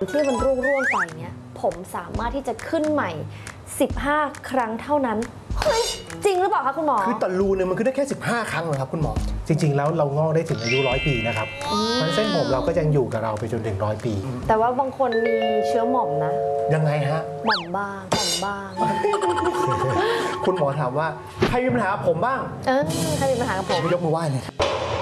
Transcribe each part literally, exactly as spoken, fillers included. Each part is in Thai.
ที่มันร่วงร่วงไปเนี่ยผมสามารถที่จะขึ้นใหม่สิบห้าครั้งเท่านั้นเฮ้ยจริงหรือเปล่าคะคุณหมอคือต่อรูนึงมันขึ้นได้แค่สิบห้าครั้งเหรอครับคุณหมอจริงๆแล้วเรางอกได้ถึงอายุร้อยปีนะครับมันเส้นผมเราก็ยังอยู่กับเราไปจนถึงร้อยปีแต่ว่าบางคนมีเชื้อหม่อมนะยังไงฮะหม่อมบ้างหม่อมบ้างคุณหมอถามว่าใครมีปัญหาผมบ้างเออใครมีปัญหากับผมยกมือไหว้เลย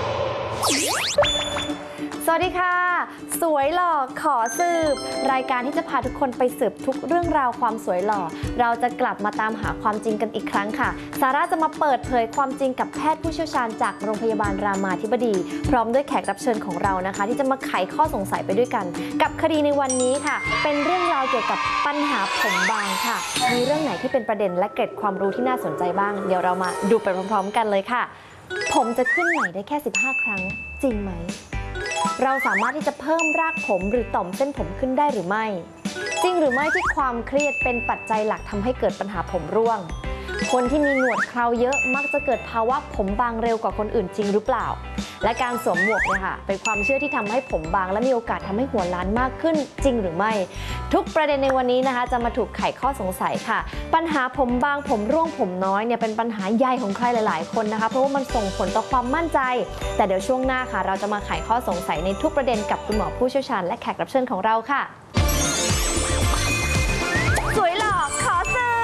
สวัสดีค่ะสวยหล่อขอสืบรายการที่จะพาทุกคนไปสืบทุกเรื่องราวความสวยหล่อเราจะกลับมาตามหาความจริงกันอีกครั้งค่ะซาร่าจะมาเปิดเผยความจริงกับแพทย์ผู้เชี่ยวชาญจากโรงพยาบาลรามาธิบดีพร้อมด้วยแขกรับเชิญของเรานะคะที่จะมาไขข้อสงสัยไปด้วยกันกับคดีในวันนี้ค่ะเป็นเรื่องราวเกี่ยวกับปัญหาผมบางค่ะมีเรื่องไหนที่เป็นประเด็นและเกร็ดความรู้ที่น่าสนใจบ้างเดี๋ยวเรามาดูไปพร้อมๆกันเลยค่ะผมจะขึ้นใหม่ได้แค่สิบห้าครั้งจริงไหมเราสามารถที่จะเพิ่มรากผมหรือต่อมเส้นผมขึ้นได้หรือไม่จริงหรือไม่ที่ความเครียดเป็นปัจจัยหลักทำให้เกิดปัญหาผมร่วงคนที่มีหนวดเคราเยอะมักจะเกิดภาวะผมบางเร็วกว่าคนอื่นจริงหรือเปล่าและการสวมหมวกเนี่ยค่ะเป็นความเชื่อที่ทำให้ผมบางและมีโอกาสทำให้หัวล้านมากขึ้นจริงหรือไม่ทุกประเด็นในวันนี้นะคะจะมาถูกไขข้อสงสัยค่ะปัญหาผมบางผมร่วงผมน้อยเนี่ยเป็นปัญหาใหญ่ของใครหลายๆคนนะคะเพราะว่ามันส่งผลต่อความมั่นใจแต่เดี๋ยวช่วงหน้าค่ะเราจะมาไขข้อสงสัยในทุกประเด็นกับคุณหมอผู้เชี่ยวชาญและแขกรับเชิญของเราค่ะสวยหล่อขอสืบ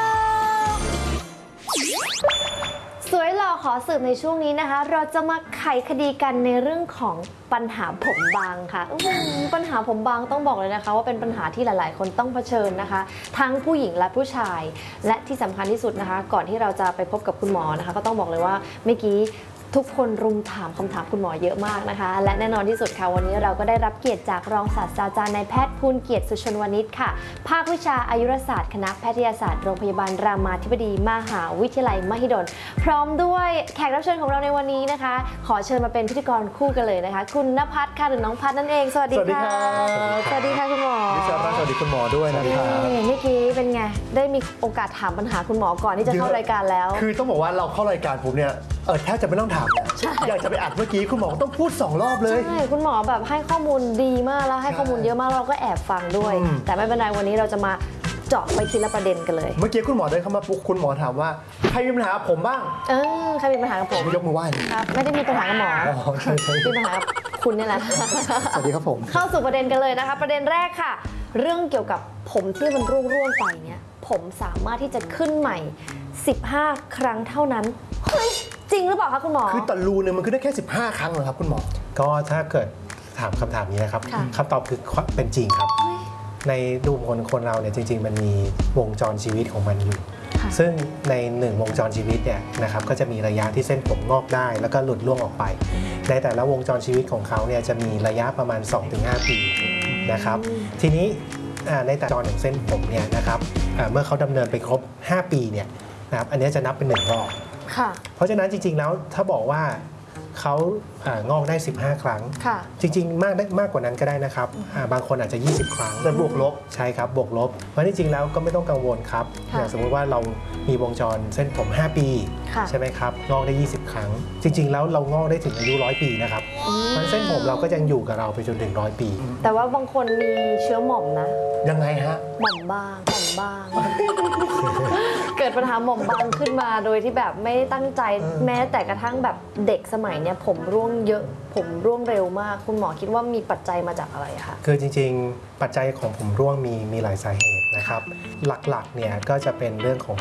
สวยหล่อขอสืบในช่วงนี้นะคะเราจะมาไขคดีกันในเรื่องของปัญหาผมบางค่ะปัญหาผมบางต้องบอกเลยนะคะว่าเป็นปัญหาที่หลายๆคนต้องเผชิญนะคะทั้งผู้หญิงและผู้ชายและที่สำคัญที่สุดนะคะก่อนที่เราจะไปพบกับคุณหมอนะคะก็ต้องบอกเลยว่าเมื่อกี้ทุกคนรุมถามคำถามคุณหมอเยอะมากนะคะและแน่นอนที่สุดค่ะวันนี้เราก็ได้รับเกียรติจากรองศาสตราจารย์นายแพทย์ภูลเกียรติสุชนวณิชค่ะภาควิชาอายุรศาสตร์คณะแพทยศาสตร์โรงพยาบาลรามาธิบดีมหาวิทยาลัยมหิดลพร้อมด้วยแขกรับเชิญของเราในวันนี้นะคะขอเชิญมาเป็นพิธีกรคู่กันเลยนะคะคุณณภัทรค่ะหรือน้องพัทรนั่นเองสวัสดีค่ะสวัสดีค่ะคุณหมอสวัสดีคุณหมอด้วยนะครับเมื่อกี้เป็นไงได้มีโอกาสถามปัญหาคุณหมอก่อนที่จะเข้ารายการแล้วคือต้องบอกว่าเราเข้ารายการผมเนี่ยเออแทบจะไม่ต้องถามอยากจะไปอัดเมื่อกี้คุณหมอต้องพูดสองรอบเลยใช่คุณหมอแบบให้ข้อมูลดีมากแล้วให้ข้อมูลเยอะมากเราก็แอบฟังด้วยแต่ไม่เป็นไรวันนี้เราจะมาเจาะไปทีละประเด็นกันเลยเมื่อกี้คุณหมอเดินเข้ามาปุ๊บคุณหมอถามว่าใครมีปัญหาผมบ้างเออใครมีปัญหากับผมยกมือไหว้ครับไม่ได้มีปัญหากับหมอมีปัญหากับคุณนี่แหละสวัสดีครับผมเข้าสู่ประเด็นกันเลยนะคะประเด็นแรกค่ะเรื่องเกี่ยวกับผมที่มันร่วงร่วงไปเนี่ยผมสามารถที่จะขึ้นใหม่สิบห้าครั้งเท่านั้นเฮ้ยจริงหรือเปล่าคะคุณหมอคือต่อรูนึงมันขึ้นได้แค่สิบห้าครั้งเหรอครับคุณหมอก็ถ้าเกิดถามคำถามนี้นะครับคำตอบคือเป็นจริงครับในรูปคนคนเราเนี่ยจริงๆมันมีวงจรชีวิตของมันอยู่ซึ่งในหนึ่งวงจรชีวิตเนี่ยนะครับก็จะมีระยะที่เส้นผมงอกได้แล้วก็หลุดร่วงออกไปในแต่ละวงจรชีวิตของเขาเนี่ยจะมีระยะประมาณ สองถึงห้า ปีนะครับทีนี้ในแต่ละจรของเส้นผมเนี่ยนะครับเมื่อเขาดำเนินไปครบห้าปีเนี่ยนะครับอันนี้จะนับเป็นหนึ่งรอบเพราะฉะนั้นจริงๆแล้วถ้าบอกว่าเขางอกได้สิบห้าครั้งจริงๆมากได้มากกว่านั้นก็ได้นะครับบางคนอาจจะยี่สิบครั้งแต่บวกลบใช่ครับบวกลบเพราะจริงๆแล้วก็ไม่ต้องกังวลครับอย่างสมมุติว่าเรามีวงจรเส้นผมห้าปีใช่ไหมครับงอกได้ยี่สิบครั้งจริงๆแล้วเรางอกได้ถึงอายุร้อยปีนะครับมันเส้นผมเราก็ยังอยู่กับเราไปจนถึงร้อยปีแต่ว่าบางคนมีเชื้อหม่อมนะยังไงฮะหม่อมบางหม่อมบางเกิดปัญหาหม่อมบางขึ้นมาโดยที่แบบไม่ตั้งใจแม้แต่กระทั่งแบบเด็กสมัยเนี้ยผมร่วงเยอะผมร่วงเร็วมากคุณหมอคิดว่ามีปัจจัยมาจากอะไรคะคือจริงๆปัจจัยของผมร่วงมีมีหลายสาเหตุนะครับหลักๆเนี่ยก็จะเป็นเรื่องของ